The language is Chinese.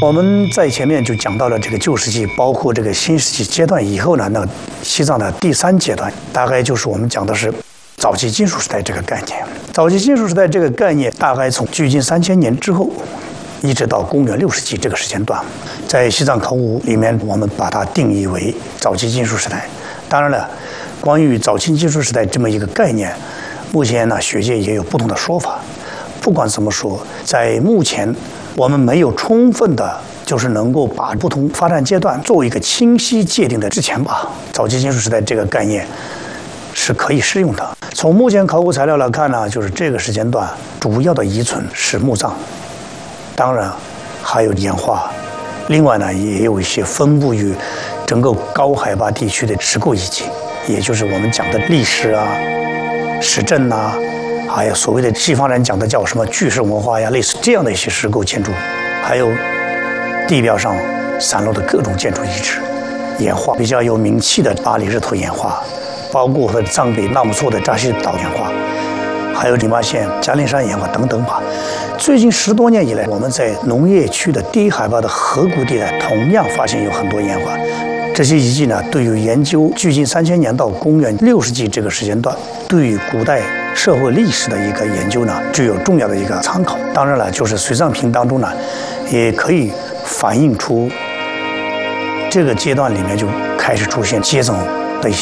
我们在前面就讲到了这个旧石器，包括这个新石器阶段以后呢，那西藏的第3阶段，大概就是我们讲的是早期金属时代这个概念。早期金属时代这个概念，大概从距今3000年之后，一直到公元6世纪这个时间段，在西藏考古里面，我们把它定义为早期金属时代。当然了，关于早期金属时代这么一个概念，目前呢学界也有不同的说法。不管怎么说，在目前我们没有充分的，就是能够把不同发展阶段作为一个清晰界定的之前吧，早期金属时代这个概念是可以适用的。从目前考古材料来看呢，就是这个时间段主要的遗存是墓葬，当然还有岩画，另外呢也有一些分布于整个高海拔地区的石构遗迹，也就是我们讲的历史啊、石阵啊，还有所谓的西方人讲的叫什么巨石文化呀，类似这样的一些石构建筑，还有地表上散落的各种建筑遗址、岩画，比较有名气的巴里日头岩画，包括和藏北纳木错的扎西岛岩画，还有宁巴县嘉陵山岩画等等吧。最近10多年以来，我们在农业区的低海拔的河谷地带，同样发现有很多岩画。这些遗迹呢，对于研究距今3000年到公元6世纪这个时间段，对于古代社会历史的一个研究呢，具有重要的一个参考。当然了，就是随葬品当中呢，也可以反映出这个阶段里面就开始出现阶层